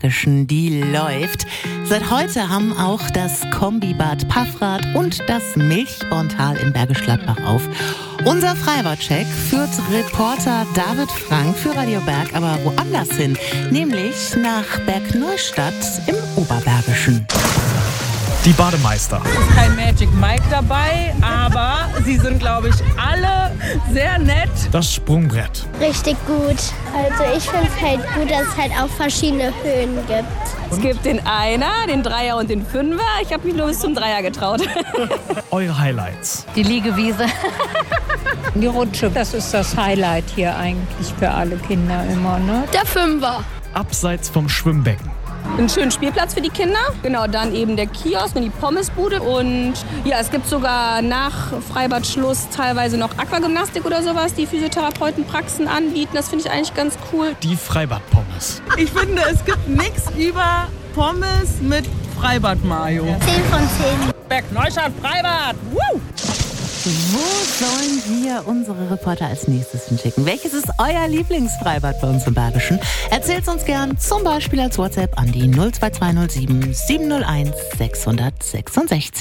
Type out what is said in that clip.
Die läuft. Seit heute haben auch das Kombibad Paffrath und das Milchborntal in Bergisch Gladbach auf. Unser Freibad-Check führt Reporter David Frank für Radio Berg aber woanders hin, nämlich nach Bergneustadt im Oberbergischen. Die Bademeister. Es ist kein Magic Mike dabei, aber sie sind, glaube ich, alle sehr nett. Das Sprungbrett. Richtig gut. Also ich finde es halt gut, dass es halt auch verschiedene Höhen gibt. Es gibt den Einer, den Dreier und den Fünfer. Ich habe mich nur bis zum Dreier getraut. Eure Highlights. Die Liegewiese. Die Rutsche, das ist das Highlight hier eigentlich für alle Kinder immer, ne? Der Fünfer. Abseits vom Schwimmbecken. Einen schönen Spielplatz für die Kinder. Genau, dann eben der Kiosk und die Pommesbude. Und ja, es gibt sogar nach Freibadschluss teilweise noch Aquagymnastik oder sowas, die Physiotherapeuten Praxen anbieten. Das finde ich eigentlich ganz cool. Die Freibad-Pommes. Ich finde, es gibt nichts über Pommes mit Freibad-Mayo. 10 von 10. Bergneustadt Freibad! Woo! Wo sollen wir unsere Reporter als nächstes hinschicken? Welches ist euer Lieblingsfreibad bei uns im Bergischen? Erzählt's uns gern, zum Beispiel als WhatsApp an die 02207 701 666.